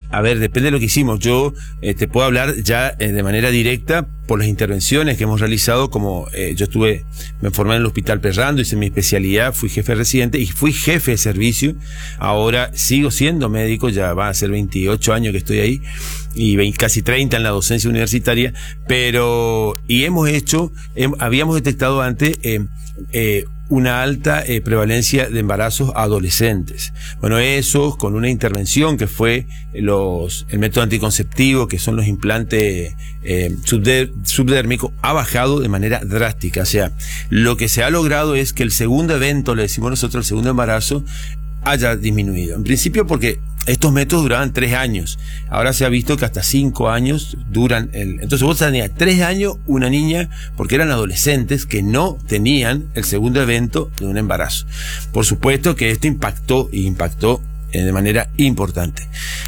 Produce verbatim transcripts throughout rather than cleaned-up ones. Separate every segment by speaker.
Speaker 1: a ver, depende de lo que hicimos. Yo eh, te puedo hablar ya eh, de manera directa por las intervenciones que hemos realizado, como eh, yo estuve, me formé en el Hospital Perrando, hice mi especialidad, fui jefe residente y fui jefe de servicio. Ahora sigo siendo médico, ya va a ser veintiocho años que estoy ahí y veinte, casi treinta en la docencia universitaria, pero, y hemos hecho, eh, habíamos detectado antes eh, eh, una alta eh, prevalencia de embarazos adolescentes. Bueno, eso con una intervención que fue los el método anticonceptivo, que son los implantes eh, subder, subdérmicos, ha bajado de manera drástica. O sea, lo que se ha logrado es que el segundo evento, le decimos nosotros, el segundo embarazo, haya disminuido. En principio porque estos métodos duraban tres años. Ahora se ha visto que hasta cinco años duran el... Entonces vos tenías tres años una niña, porque eran adolescentes que no tenían el segundo evento de un embarazo. Por supuesto que esto impactó, y impactó eh, de manera importante.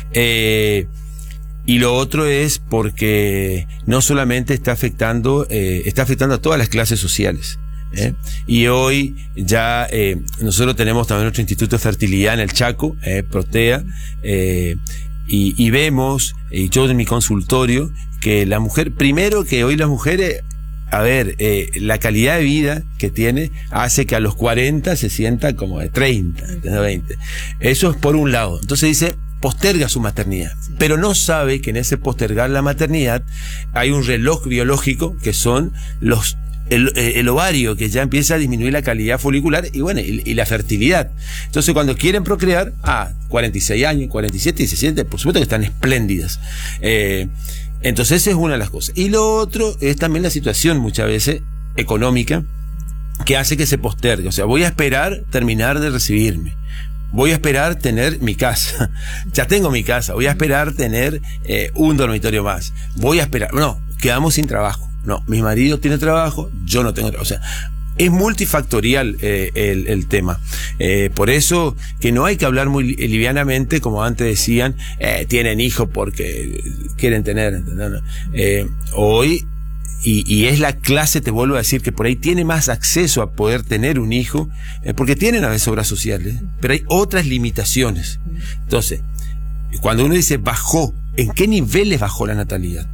Speaker 1: Eh, y lo otro es porque no solamente está afectando, eh, está afectando a todas las clases sociales. ¿Eh? Y hoy ya eh, nosotros tenemos también nuestro Instituto de Fertilidad en el Chaco, eh, Protea, eh, y, y vemos, y yo en mi consultorio, que la mujer, primero que hoy las mujeres, a ver, eh, la calidad de vida que tiene hace que a los cuarenta se sienta como de treinta, de veinte. Eso es por un lado. Entonces dice, posterga su maternidad, sí, pero no sabe que en ese postergar la maternidad hay un reloj biológico que son los El, el ovario, que ya empieza a disminuir la calidad folicular y bueno, y, y la fertilidad. Entonces cuando quieren procrear, ah, cuarenta y seis años, cuarenta y siete y se sienten, por supuesto que están espléndidas. Eh, entonces esa es una de las cosas. Y lo otro es también la situación muchas veces económica que hace que se postergue. O sea, voy a esperar terminar de recibirme. Voy a esperar tener mi casa. Ya tengo mi casa. Voy a esperar tener eh, un dormitorio más. Voy a esperar. No, quedamos sin trabajo. No, mi marido tiene trabajo, yo no tengo trabajo. O sea, es multifactorial eh, el, el tema. Eh, por eso que no hay que hablar muy livianamente, como antes decían, eh, tienen hijos porque quieren tener. No, no. Eh, hoy, y, y es la clase, te vuelvo a decir, que por ahí tiene más acceso a poder tener un hijo, eh, porque tienen a veces obras sociales, pero hay otras limitaciones. Entonces, cuando uno dice bajó, ¿en qué niveles bajó la natalidad?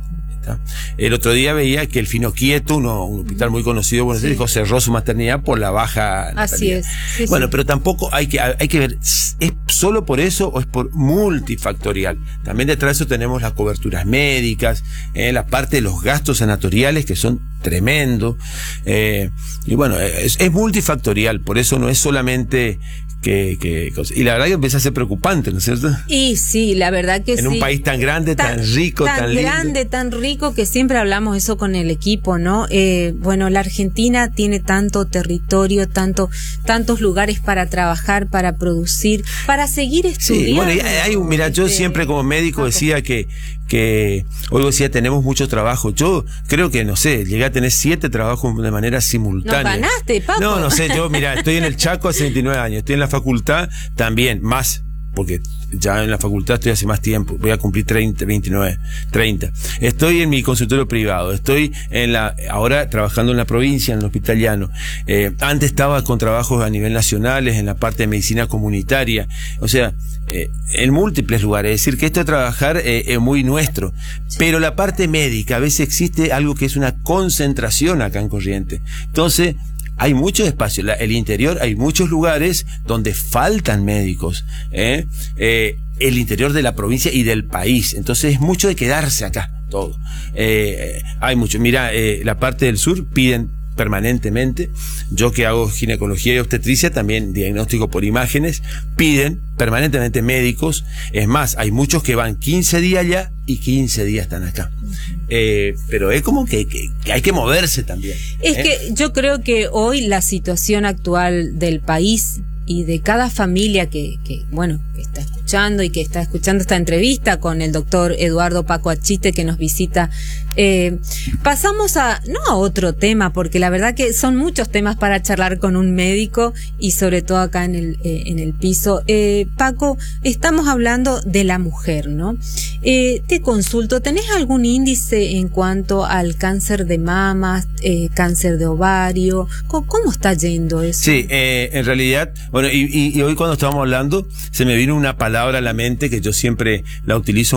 Speaker 1: El otro día veía que el Finoquieto, uno, un hospital muy conocido, bueno, sí, dijo, cerró su maternidad por la baja natalidad.
Speaker 2: Así es. Sí,
Speaker 1: bueno,
Speaker 2: sí.
Speaker 1: Pero tampoco hay que, hay que ver, ¿es solo por eso o es por multifactorial? También detrás de eso tenemos las coberturas médicas, eh, la parte de los gastos sanatoriales que son tremendos. Eh, y bueno, es, es multifactorial, por eso no es solamente... Que, que, y la verdad que empieza a ser preocupante, ¿no es cierto?
Speaker 2: Y sí, la verdad que
Speaker 1: en
Speaker 2: sí.
Speaker 1: En un país tan grande, tan, tan rico, tan,
Speaker 2: tan
Speaker 1: lindo.
Speaker 2: Tan grande, tan rico, que siempre hablamos eso con el equipo, ¿no? Eh, bueno, la Argentina tiene tanto territorio, tanto, tantos lugares para trabajar, para producir, para seguir estudiando.
Speaker 1: Sí, bueno, hay, hay, mira, yo siempre como médico decía que, que, hoy decía, tenemos mucho trabajo. Yo creo que, no sé, llegué a tener siete trabajos de manera simultánea.
Speaker 2: ¿No ganaste, Paco?
Speaker 1: No, no sé, yo, mira, estoy en el Chaco hace veintinueve años, estoy en la facultad también, más, porque ya en la facultad estoy hace más tiempo, voy a cumplir treinta, veintinueve, treinta. Estoy en mi consultorio privado, estoy en la, ahora trabajando en la provincia, en el Hospital Llano. Eh, antes estaba con trabajos a nivel nacionales, en la parte de medicina comunitaria, o sea, eh, en múltiples lugares. Es decir, que esto de trabajar eh, es muy nuestro. Pero la parte médica, a veces existe algo que es una concentración acá en Corrientes. Entonces, hay mucho espacio, la, el interior, hay muchos lugares donde faltan médicos, ¿eh? Eh, el interior de la provincia y del país, entonces es mucho de quedarse acá, todo. Eh, hay mucho, mira, eh, la parte del sur piden permanentemente, yo que hago ginecología y obstetricia, también diagnóstico por imágenes, piden permanentemente médicos, es más, hay muchos que van quince días allá y quince días están acá. Eh, pero es como que, que, que hay que moverse también.
Speaker 2: Es
Speaker 1: ¿eh?
Speaker 2: que yo creo que hoy la situación actual del país y de cada familia que, que, bueno, que está escuchando y que está escuchando esta entrevista con el doctor Eduardo Paco Achite, que nos visita, eh, pasamos a, no a otro tema, porque la verdad que son muchos temas para charlar con un médico y sobre todo acá en el, eh, en el piso. Eh, Paco, estamos hablando de la mujer, ¿no? Eh, te consulto, ¿tenés algún índice en cuanto al cáncer de mamas, eh, cáncer de ovario? ¿Cómo, cómo está yendo eso?
Speaker 1: Sí, eh, en realidad, bueno, y, y, y hoy cuando estábamos hablando, se me vino una palabra a la mente que yo siempre la utilizo